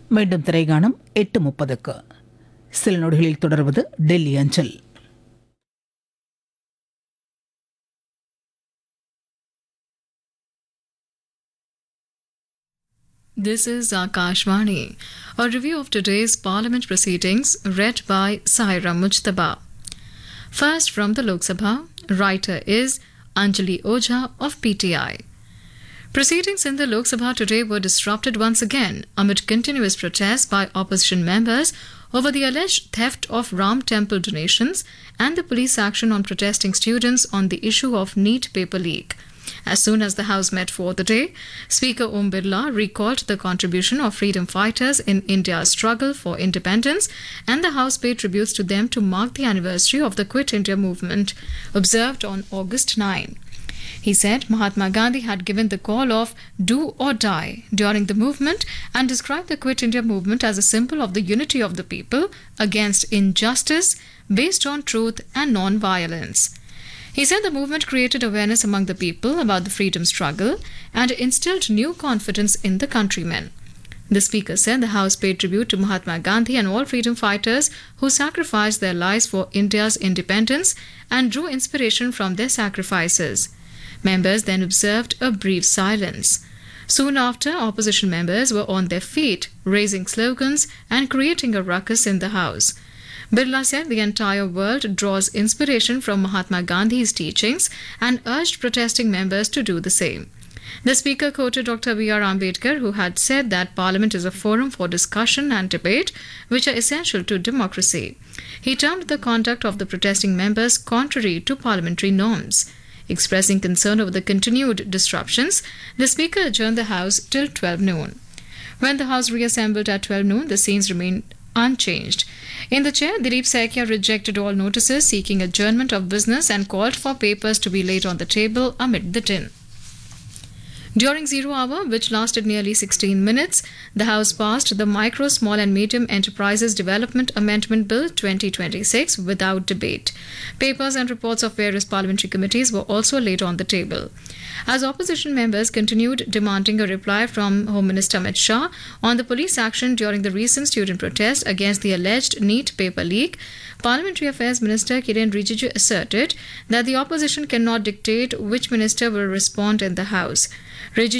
மீண்டும் திரைகாணம் 8:30க்கு. சில நொடிகளில் தொடர்வது டெல்லி அஞ்சல். This is Akashvani, a review of today's Parliament proceedings read by Saira Mujtaba. First from the Lok Sabha, writer is Anjali Ojha of PTI. Proceedings in the Lok Sabha today were disrupted once again amid continuous protests by opposition members over the alleged theft of Ram Temple donations and the police action on protesting students on the issue of NEET paper leak. As soon as the House met for the day, Speaker Om Birla recalled the contribution of freedom fighters in India's struggle for independence, and the House paid tributes to them to mark the anniversary of the Quit India movement observed on August 9. He said Mahatma Gandhi had given the call of do or die during the movement and described the Quit India movement as a symbol of the unity of the people against injustice based on truth and non-violence. He said the movement created awareness among the people about the freedom struggle and instilled new confidence in the countrymen. The Speaker said the House paid tribute to Mahatma Gandhi and all freedom fighters who sacrificed their lives for India's independence and drew inspiration from their sacrifices. Members then observed a brief silence. Soon after, opposition members were on their feet, raising slogans and creating a ruckus in the House. Birla said the entire world draws inspiration from Mahatma Gandhi's teachings and urged protesting members to do the same. The Speaker quoted Dr. B.R. Ambedkar, who had said that Parliament is a forum for discussion and debate, which are essential to democracy. He termed the conduct of the protesting members contrary to parliamentary norms. Expressing concern over the continued disruptions, the Speaker adjourned the House till 12 noon. When the House reassembled at 12 noon, the scenes remained unchanged. In the chair, Dilip Saikia rejected all notices seeking adjournment of business and called for papers to be laid on the table amid the din. During zero hour, which lasted nearly 16 minutes, the House passed the Micro, Small and Medium Enterprises Development Amendment Bill 2026 without debate. Papers and reports of various parliamentary committees were also laid on the table. As opposition members continued demanding a reply from Home Minister Amit Shah on the police action during the recent student protest against the alleged NEET paper leak, Parliamentary Affairs Minister Kiren Rijiju asserted that the opposition cannot dictate which minister will respond in the House. Rijiju